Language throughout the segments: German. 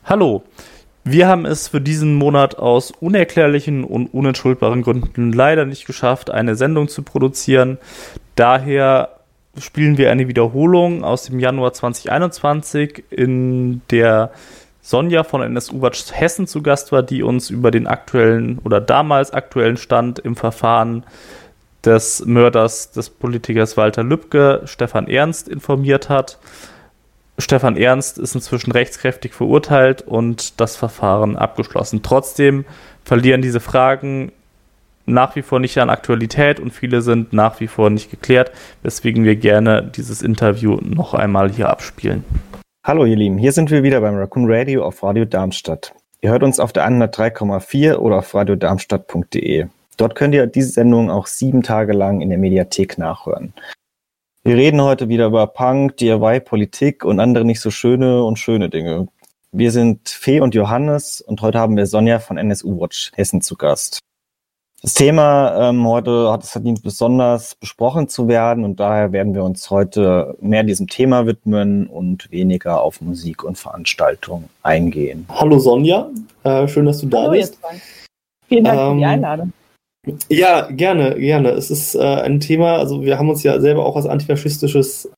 Hallo, wir haben es für diesen Monat aus unerklärlichen und unentschuldbaren Gründen leider nicht geschafft, eine Sendung zu produzieren. Daher spielen wir eine Wiederholung aus dem Januar 2021, in der Sonja von NSU Watch Hessen zu Gast war, die uns über den aktuellen oder damals aktuellen Stand im Verfahren des Mörders des Politikers Walter Lübcke, Stefan Ernst, informiert hat. Stefan Ernst ist inzwischen rechtskräftig verurteilt und das Verfahren abgeschlossen. Trotzdem verlieren diese Fragen nach wie vor nicht an Aktualität und viele sind nach wie vor nicht geklärt, weswegen wir gerne dieses Interview noch einmal hier abspielen. Hallo ihr Lieben, hier sind wir wieder beim Raccoon Radio auf Radio Darmstadt. Ihr hört uns auf der 103,4 oder auf radiodarmstadt.de. Dort könnt ihr diese Sendung auch 7 Tage lang in der Mediathek nachhören. Wir reden heute wieder über Punk, DIY, Politik und andere nicht so schöne Dinge. Wir sind Fee und Johannes und heute haben wir Sonja von NSU Watch Hessen zu Gast. Das Thema heute hat es verdient, besonders besprochen zu werden und daher werden wir uns heute mehr diesem Thema widmen und weniger auf Musik und Veranstaltungen eingehen. Hallo Sonja, schön, dass du da bist. Vielen Dank für die Einladung. Ja, gerne. Es ist ein Thema, also wir haben uns ja selber auch als antifaschistisches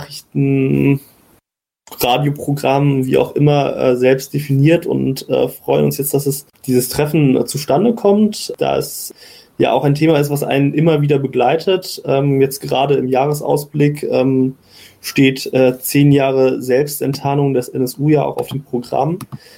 Nachrichten-Radioprogramm, wie auch immer, selbst definiert und freuen uns jetzt, dass es dieses Treffen zustande kommt, da es ja auch ein Thema ist, was einen immer wieder begleitet. Jetzt gerade im Jahresausblick steht 10 Jahre Selbstenttarnung des NSU ja auch auf dem Programm.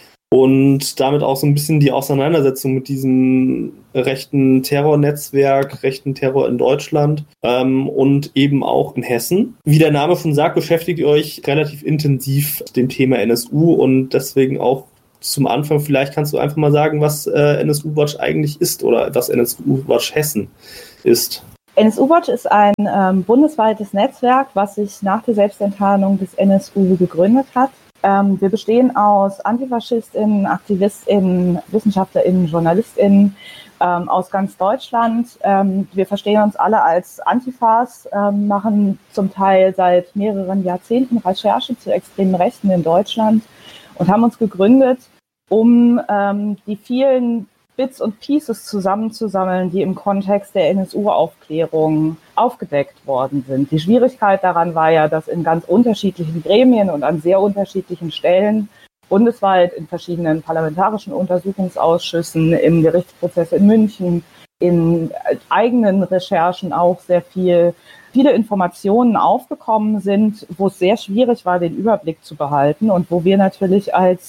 Und damit auch so ein bisschen die Auseinandersetzung mit diesem rechten Terrornetzwerk, rechten Terror in Deutschland und eben auch in Hessen. Wie der Name schon sagt, beschäftigt ihr euch relativ intensiv mit dem Thema NSU und deswegen auch zum Anfang, vielleicht kannst du einfach mal sagen, was NSU Watch eigentlich ist oder was NSU Watch Hessen ist. NSU Watch ist ein bundesweites Netzwerk, was sich nach der Selbstenttarnung des NSU gegründet hat. Wir bestehen aus AntifaschistInnen, AktivistInnen, WissenschaftlerInnen, JournalistInnen aus ganz Deutschland. Wir verstehen uns alle als Antifas, machen zum Teil seit mehreren Jahrzehnten Recherche zu extremen Rechten in Deutschland und haben uns gegründet, um die vielen Bits und Pieces zusammenzusammeln, die im Kontext der NSU-Aufklärung aufgedeckt worden sind. Die Schwierigkeit daran war ja, dass in ganz unterschiedlichen Gremien und an sehr unterschiedlichen Stellen bundesweit in verschiedenen parlamentarischen Untersuchungsausschüssen, im Gerichtsprozess in München, in eigenen Recherchen auch viele Informationen aufgekommen sind, wo es sehr schwierig war, den Überblick zu behalten und wo wir natürlich als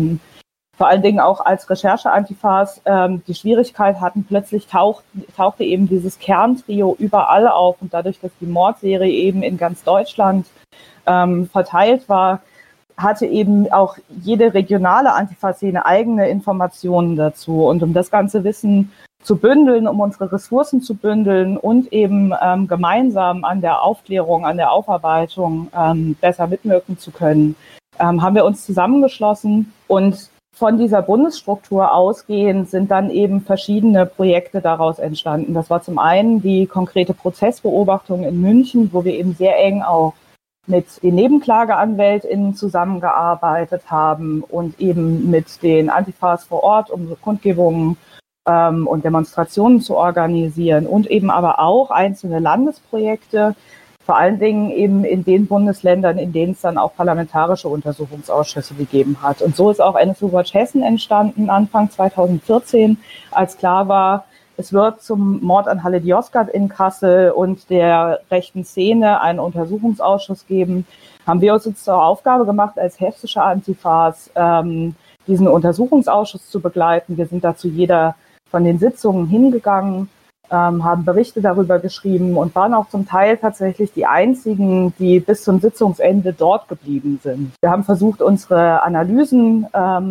vor allen Dingen auch als Recherche-Antifas die Schwierigkeit hatten, plötzlich tauchte eben dieses Kerntrio überall auf und dadurch, dass die Mordserie eben in ganz Deutschland verteilt war, hatte eben auch jede regionale Antifa-Szene eigene Informationen dazu. Und um das ganze Wissen zu bündeln, um unsere Ressourcen zu bündeln und eben gemeinsam an der Aufklärung, an der Aufarbeitung besser mitwirken zu können, haben wir uns zusammengeschlossen und von dieser Bundesstruktur ausgehend sind dann eben verschiedene Projekte daraus entstanden. Das war zum einen die konkrete Prozessbeobachtung in München, wo wir eben sehr eng auch mit den NebenklageanwältInnen zusammengearbeitet haben und eben mit den Antifas vor Ort, um so Kundgebungen und Demonstrationen zu organisieren und eben aber auch einzelne Landesprojekte, vor allen Dingen eben in den Bundesländern, in denen es dann auch parlamentarische Untersuchungsausschüsse gegeben hat. Und so ist auch NSU Watch Hessen entstanden, Anfang 2014, als klar war, es wird zum Mord an Halid Yozgat in Kassel und der rechten Szene einen Untersuchungsausschuss geben, haben wir uns jetzt zur Aufgabe gemacht, als hessische Antifas diesen Untersuchungsausschuss zu begleiten. Wir sind dazu jeder von den Sitzungen hingegangen, haben Berichte darüber geschrieben und waren auch zum Teil tatsächlich die einzigen, die bis zum Sitzungsende dort geblieben sind. Wir haben versucht, unsere Analysen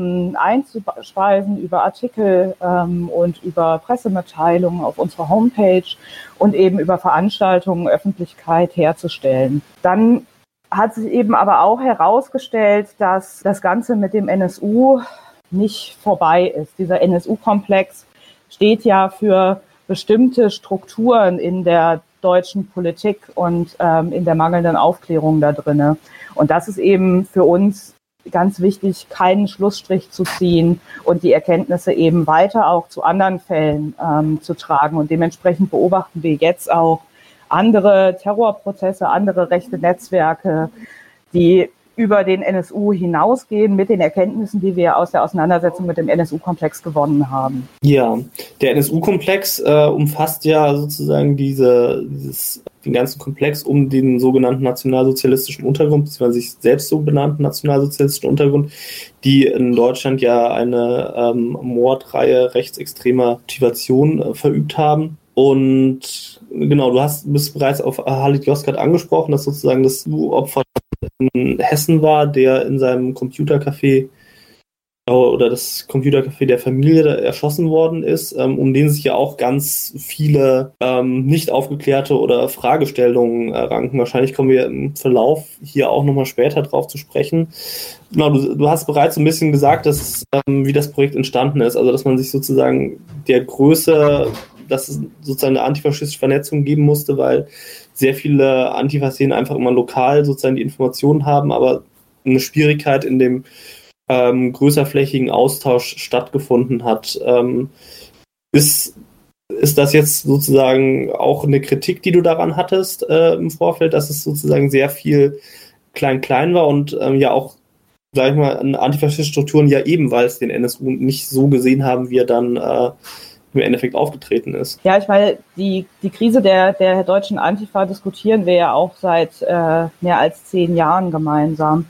einzuspeisen über Artikel und über Pressemitteilungen auf unserer Homepage und eben über Veranstaltungen Öffentlichkeit herzustellen. Dann hat sich eben aber auch herausgestellt, dass das Ganze mit dem NSU nicht vorbei ist. Dieser NSU-Komplex steht ja für bestimmte Strukturen in der deutschen Politik und in der mangelnden Aufklärung da drinne. Und das ist eben für uns ganz wichtig, keinen Schlussstrich zu ziehen und die Erkenntnisse eben weiter auch zu anderen Fällen zu tragen. Und dementsprechend beobachten wir jetzt auch andere Terrorprozesse, andere rechte Netzwerke, die über den NSU hinausgehen mit den Erkenntnissen, die wir aus der Auseinandersetzung mit dem NSU-Komplex gewonnen haben. Ja, der NSU-Komplex umfasst ja sozusagen den ganzen Komplex um den sogenannten nationalsozialistischen Untergrund, beziehungsweise sich selbst so benannten nationalsozialistischen Untergrund, die in Deutschland ja eine Mordreihe rechtsextremer Motivation verübt haben. Und genau, bist bereits auf Halit Yozgat angesprochen, dass sozusagen das Opfer in Hessen war, der in seinem Computercafé oder das Computercafé der Familie erschossen worden ist, um den sich ja auch ganz viele nicht aufgeklärte oder Fragestellungen ranken. Wahrscheinlich kommen wir im Verlauf hier auch nochmal später drauf zu sprechen. Genau, du hast bereits so ein bisschen gesagt, dass wie das Projekt entstanden ist, also dass man sich sozusagen der Größe, dass es sozusagen eine antifaschistische Vernetzung geben musste, weil sehr viele Antifaschisten einfach immer lokal sozusagen die Informationen haben, aber eine Schwierigkeit in dem größerflächigen Austausch stattgefunden hat. Ist das jetzt sozusagen auch eine Kritik, die du daran hattest im Vorfeld, dass es sozusagen sehr viel klein war und ja auch, sag ich mal, antifaschistische Strukturen ja ebenfalls den NSU nicht so gesehen haben, wie er dann im Endeffekt aufgetreten ist? Ja, ich meine, die Krise der deutschen Antifa diskutieren wir ja auch seit mehr als 10 Jahren gemeinsam.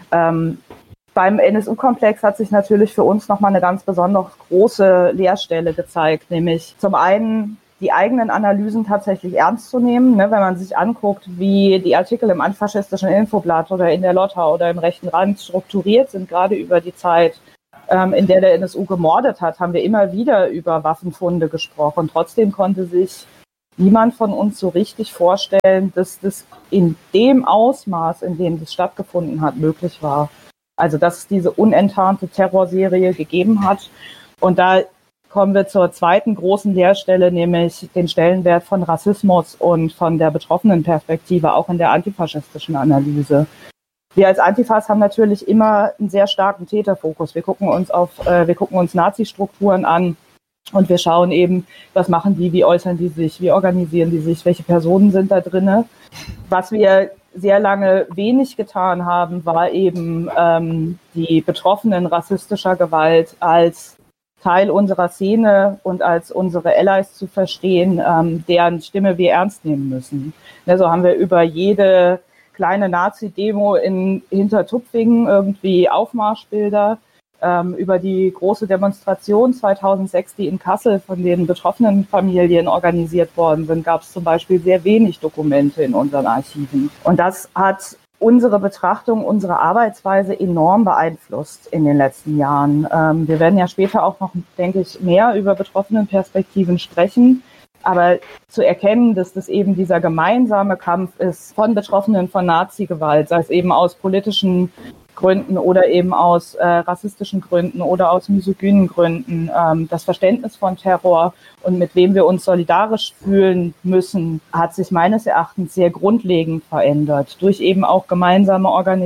Beim NSU-Komplex hat sich natürlich für uns nochmal eine ganz besonders große Leerstelle gezeigt, nämlich zum einen die eigenen Analysen tatsächlich ernst zu nehmen, ne, wenn man sich anguckt, wie die Artikel im antifaschistischen Infoblatt oder in der Lotta oder im rechten Rand strukturiert sind, gerade über die Zeit, in der NSU gemordet hat, haben wir immer wieder über Waffenfunde gesprochen. Trotzdem konnte sich niemand von uns so richtig vorstellen, dass das in dem Ausmaß, in dem das stattgefunden hat, möglich war. Also dass es diese unenttarnte Terrorserie gegeben hat. Und da kommen wir zur zweiten großen Leerstelle, nämlich den Stellenwert von Rassismus und von der betroffenen Perspektive, auch in der antifaschistischen Analyse. Wir als Antifas haben natürlich immer einen sehr starken Täterfokus. Wir gucken uns Nazi-Strukturen an und wir schauen eben, was machen die, wie äußern die sich, wie organisieren die sich, welche Personen sind da drinne. Was wir sehr lange wenig getan haben, war eben die Betroffenen rassistischer Gewalt als Teil unserer Szene und als unsere Allies zu verstehen, deren Stimme wir ernst nehmen müssen. So haben wir über jede kleine Nazi-Demo in Hintertupfingen irgendwie Aufmarschbilder, über die große Demonstration 2006, die in Kassel von den betroffenen Familien organisiert worden sind, gab es zum Beispiel sehr wenig Dokumente in unseren Archiven. Und das hat unsere Betrachtung, unsere Arbeitsweise enorm beeinflusst in den letzten Jahren. Wir werden ja später auch noch, denke ich, mehr über Betroffenenperspektiven sprechen. Aber zu erkennen, dass das eben dieser gemeinsame Kampf ist von Betroffenen von Nazi-Gewalt, sei es eben aus politischen Gründen oder eben aus rassistischen Gründen oder aus misogynen Gründen, das Verständnis von Terror und mit wem wir uns solidarisch fühlen müssen, hat sich meines Erachtens sehr grundlegend verändert. Durch eben auch gemeinsame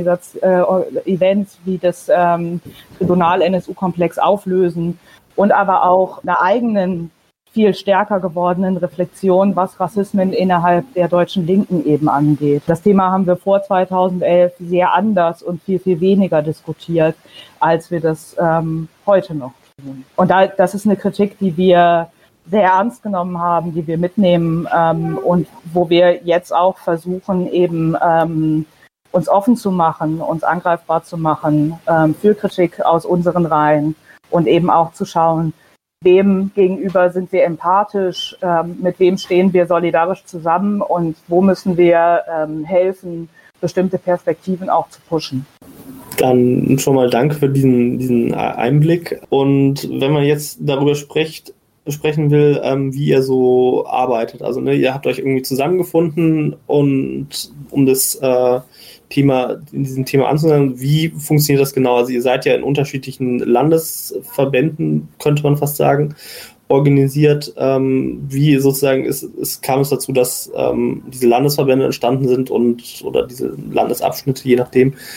Events wie das Tribunal NSU-Komplex auflösen und aber auch einer eigenen viel stärker gewordenen Reflexion, was Rassismen innerhalb der deutschen Linken eben angeht. Das Thema haben wir vor 2011 sehr anders und viel, viel weniger diskutiert, als wir das heute noch tun. Und das ist eine Kritik, die wir sehr ernst genommen haben, die wir mitnehmen und wo wir jetzt auch versuchen, eben uns offen zu machen, uns angreifbar zu machen für Kritik aus unseren Reihen und eben auch zu schauen, wem gegenüber sind wir empathisch, mit wem stehen wir solidarisch zusammen und wo müssen wir helfen, bestimmte Perspektiven auch zu pushen. Dann schon mal danke für diesen Einblick. Und wenn man jetzt darüber sprechen will, wie ihr so arbeitet, also ihr habt euch irgendwie zusammengefunden und um das in diesem Thema anzunehmen, wie funktioniert das genau? Also ihr seid ja in unterschiedlichen Landesverbänden, könnte man fast sagen, organisiert. Wie sozusagen kam es dazu, dass diese Landesverbände entstanden sind oder diese Landesabschnitte, je nachdem.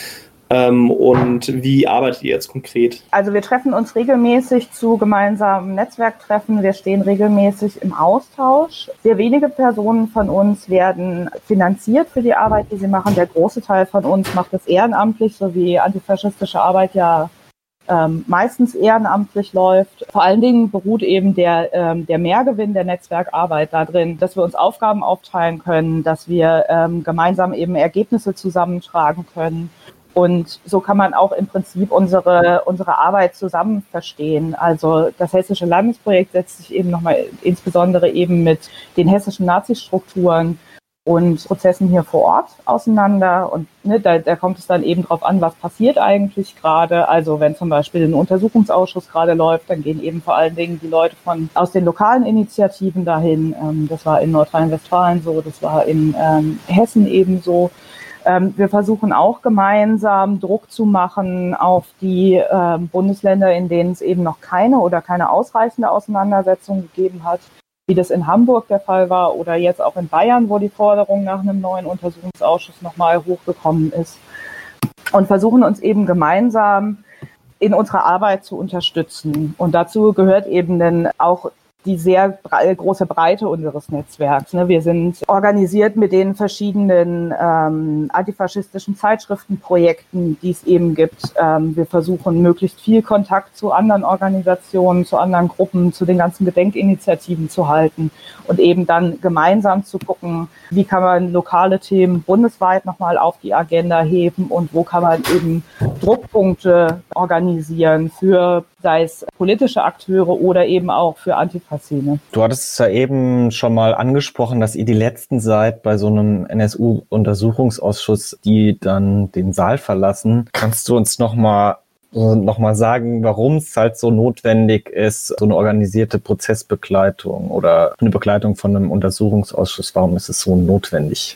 Und wie arbeitet ihr jetzt konkret? Also wir treffen uns regelmäßig zu gemeinsamen Netzwerktreffen. Wir stehen regelmäßig im Austausch. Sehr wenige Personen von uns werden finanziert für die Arbeit, die sie machen. Der große Teil von uns macht es ehrenamtlich, so wie antifaschistische Arbeit ja meistens ehrenamtlich läuft. Vor allen Dingen beruht eben der Mehrgewinn der Netzwerkarbeit darin, dass wir uns Aufgaben aufteilen können, dass wir gemeinsam eben Ergebnisse zusammentragen können. Und so kann man auch im Prinzip unsere Arbeit zusammen verstehen. Also das Hessische Landesprojekt setzt sich eben nochmal insbesondere eben mit den hessischen Nazi-Strukturen und Prozessen hier vor Ort auseinander. Und da kommt es dann eben drauf an, was passiert eigentlich gerade. Also wenn zum Beispiel ein Untersuchungsausschuss gerade läuft, dann gehen eben vor allen Dingen die Leute aus den lokalen Initiativen dahin. Das war in Nordrhein-Westfalen so, das war in Hessen eben so. Wir versuchen auch gemeinsam Druck zu machen auf die Bundesländer, in denen es eben noch keine ausreichende Auseinandersetzung gegeben hat, wie das in Hamburg der Fall war oder jetzt auch in Bayern, wo die Forderung nach einem neuen Untersuchungsausschuss nochmal hochgekommen ist. Und versuchen uns eben gemeinsam in unserer Arbeit zu unterstützen. Und dazu gehört eben dann auch die sehr große Breite unseres Netzwerks. Wir sind organisiert mit den verschiedenen antifaschistischen Zeitschriftenprojekten, die es eben gibt. Wir versuchen, möglichst viel Kontakt zu anderen Organisationen, zu anderen Gruppen, zu den ganzen Gedenkinitiativen zu halten und eben dann gemeinsam zu gucken, wie kann man lokale Themen bundesweit nochmal auf die Agenda heben und wo kann man eben Druckpunkte organisieren für, sei es politische Akteure oder eben auch für Antifa-Szene. Du hattest es ja eben schon mal angesprochen, dass ihr die Letzten seid bei so einem NSU-Untersuchungsausschuss, die dann den Saal verlassen. Kannst du uns noch mal sagen, warum es halt so notwendig ist, so eine organisierte Prozessbegleitung oder eine Begleitung von einem Untersuchungsausschuss, warum ist es so notwendig?